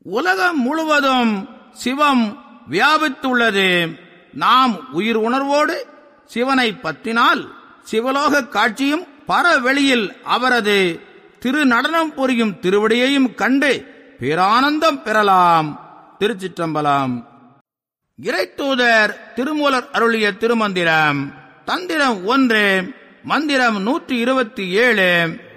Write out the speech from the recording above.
உலகம் முழுவதும் சிவம் வியாபித்துள்ளது. நாம் உயிர் உணர்வோடு சிவனை பற்றினால் சிவலோக காட்சியும் பரவெளியில் அவரது திருநடனம் புரியும் திருவடியையும் கண்டு பேரானந்தம் பெறலாம். திருச்சிற்றம்பலம். இறைத்தூதர் திருமூலர் அருளிய திருமந்திரம். தந்திரம் 1, மந்திரம் 127.